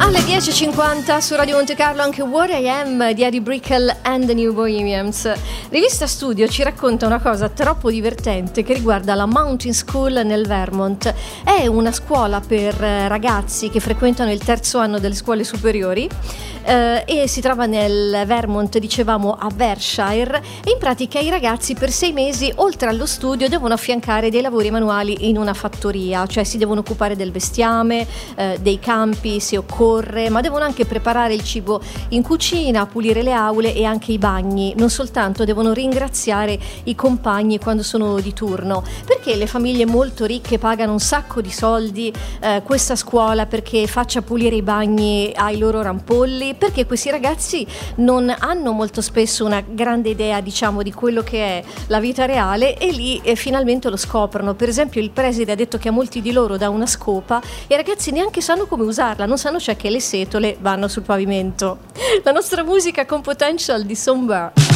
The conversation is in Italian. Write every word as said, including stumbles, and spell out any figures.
Alle dieci e cinquanta su Radio Monte Carlo anche What I Am di Eddie Brickell and the New Bohemians. Rivista Studio ci racconta una cosa troppo divertente che riguarda la Mountain School nel Vermont. È una scuola per ragazzi che frequentano il terzo anno delle scuole superiori eh, e si trova nel Vermont, dicevamo a Berkshire, e in pratica i ragazzi per sei mesi oltre allo studio devono affiancare dei lavori manuali in una fattoria, cioè si devono occupare del bestiame, eh, dei campi se occorre, ma devono anche preparare il cibo in cucina, pulire le aule e anche i bagni. Non soltanto devono ringraziare i compagni quando sono di turno, perché le famiglie molto ricche pagano un sacco di soldi eh, questa scuola perché faccia pulire i bagni ai loro rampolli, perché questi ragazzi non hanno molto spesso una grande idea, diciamo, di quello che è la vita reale, e lì eh, finalmente lo scoprono. Per esempio il preside ha detto che a molti di loro dà una scopa e i ragazzi neanche sanno come usarla, non sanno, cioè, che le setole vanno sul pavimento. La nostra musica con Potential di Somewhere.